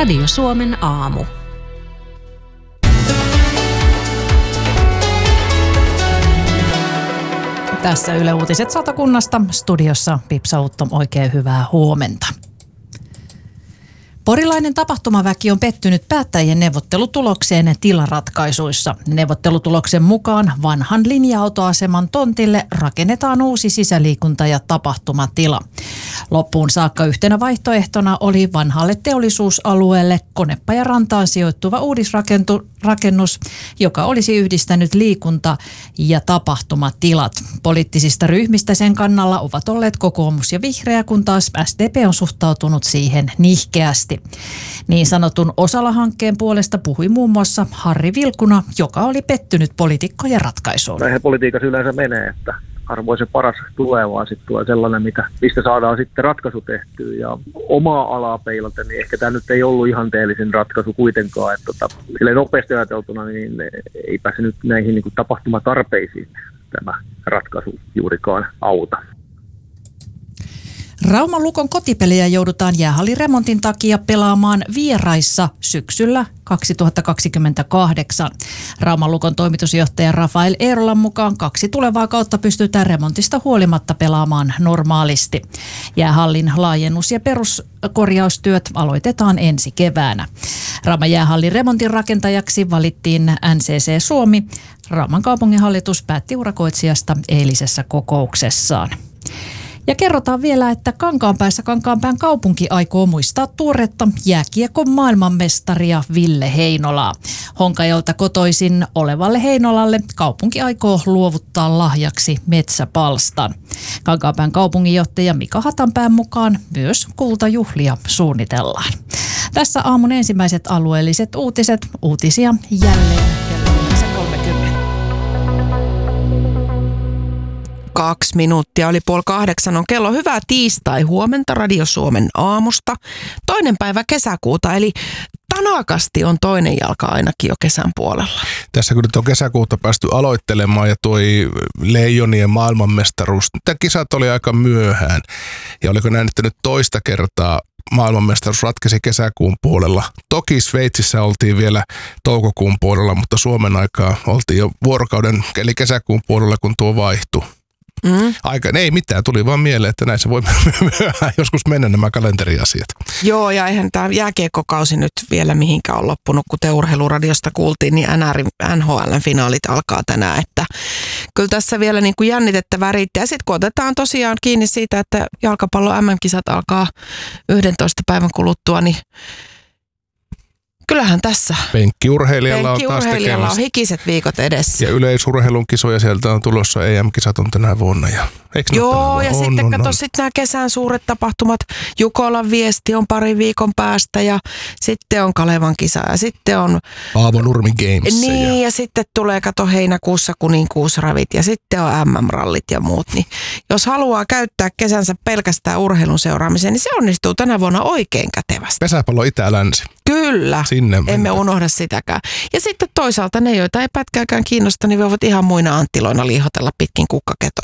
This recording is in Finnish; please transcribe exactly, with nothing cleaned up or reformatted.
Radio Suomen aamu. Tässä Yle Uutiset Satakunnasta. Studiossa Pipsa Utto, oikein hyvää huomenta. Porilainen tapahtumaväki on pettynyt päättäjien neuvottelutulokseen tilaratkaisuissa. Neuvottelutuloksen mukaan vanhan linja-autoaseman tontille rakennetaan uusi sisäliikunta- ja tapahtumatila. Loppuun saakka yhtenä vaihtoehtona oli vanhalle teollisuusalueelle Konepajarantaan sijoittuva uudisrakennus, joka olisi yhdistänyt liikunta- ja tapahtumatilat. Poliittisista ryhmistä sen kannalla ovat olleet kokoomus ja vihreä, kun taas S D P on suhtautunut siihen nihkeästi. Niin sanotun Osala-hankkeen puolesta puhui muun muassa Harri Vilkuna, joka oli pettynyt poliitikkojen ratkaisuun. Näinhän politiikassa yleensä menee, että harvoin se paras tulee, vaan sitten tulee sellainen, mitä, mistä saadaan sitten ratkaisu tehtyä. Ja omaa alaa peilaten, niin ehkä tämä nyt ei ollut ihanteellisin ratkaisu kuitenkaan. Että tota, silleen nopeasti ajateltuna, niin eipä se nyt näihin niin kuin tapahtumatarpeisiin tämä ratkaisu juurikaan auta. Rauman Lukon kotipeliä joudutaan jäähalliremontin takia pelaamaan vieraissa syksyllä kaksituhattakaksikymmentäkahdeksan. Rauman Lukon toimitusjohtaja Rafael Eerolan mukaan kaksi tulevaa kautta pystytään remontista huolimatta pelaamaan normaalisti. Jäähallin laajennus- ja peruskorjaustyöt aloitetaan ensi keväänä. Rauman jäähallin remontin rakentajaksi valittiin N C C Suomi. Rauman kaupunginhallitus päätti urakoitsijasta eilisessä kokouksessaan. Ja kerrotaan vielä, että Kankaanpäässä Kankaanpään kaupunki aikoo muistaa tuoretta jääkiekon maailmanmestaria Ville Heinolaa. Honkajolta kotoisin olevalle Heinolalle kaupunki aikoo luovuttaa lahjaksi metsäpalstan. Kankaanpään kaupunginjohtaja Mika Hatanpään mukaan myös kultajuhlia suunnitellaan. Tässä aamun ensimmäiset alueelliset uutiset. Uutisia jälleen kello kolmekymmentä. Kaksi minuuttia oli puoli kahdeksan on kello. Hyvää tiistai huomenta Radio Suomen aamusta. Toinen päivä kesäkuuta, eli tanakasti on toinen jalka ainakin jo kesän puolella. Tässä kun nyt on kesäkuuta päästy aloittelemaan ja toi Leijonien maailmanmestaruus, tämä kisat oli aika myöhään. Ja oliko näin, että nyt toista kertaa maailmanmestaruus ratkesi kesäkuun puolella. Toki Sveitsissä oltiin vielä toukokuun puolella, mutta Suomen aikaa oltiin jo vuorokauden eli kesäkuun puolella, kun tuo vaihtui. Mm. Aika, ei mitään, tuli vaan mieleen, että näissä voi myöhään joskus mennä nämä kalenteriasiat. Joo, ja eihän tämä jääkiekkokausi nyt vielä mihinkään ole loppunut, kuten Urheiluradiosta kuultiin, niin N H L-finaalit alkaa tänään, että kyllä tässä vielä niin kuin jännitettä riittää. Ja sitten kun otetaan tosiaan kiinni siitä, että jalkapallo M M-kisat alkaa yhdentoista päivän kuluttua, niin kyllähän tässä Penkkiurheilijalla, Penkkiurheilijalla on, on hikiset viikot edessä. Ja yleisurheilun kisoja sieltä on tulossa, E M-kisat on tänä vuonna. Ja, joo, ja on, sitten on, kato on. sitten nämä kesän suuret tapahtumat. Jukolan viesti on parin viikon päästä ja sitten on Kalevan kisa ja sitten on Paavo Nurmi Games. Niin, ja, ja sitten tulee kato heinäkuussa kuninkuusravit ja sitten on M M-rallit ja muut. Niin jos haluaa käyttää kesänsä pelkästään urheilun seuraamiseen, niin se onnistuu tänä vuonna oikein kätevästi. Pesäpallo Itä-Länsi. Kyllä, sinne emme mennä. unohda sitäkään. Ja sitten toisaalta ne, joita ei pätkääkään kiinnosta, niin voivat ihan muina anttiloina liihotella pitkin kukkaketoja.